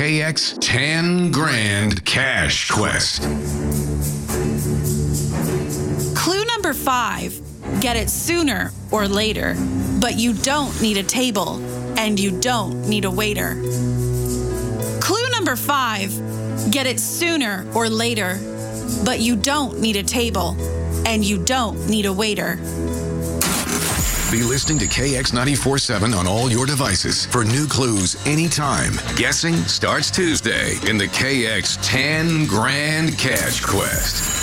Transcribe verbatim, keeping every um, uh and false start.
K X ten Grand Cash Quest. Clue number five. Get it sooner or later, but you don't need a table and you don't need a waiter. Clue number five. Get it sooner or later, but you don't need a table and you don't need a waiter. Be listening to K X ninety-four point seven on all your devices for new clues anytime. Guessing starts Tuesday in the K X ten Grand Cash Quest.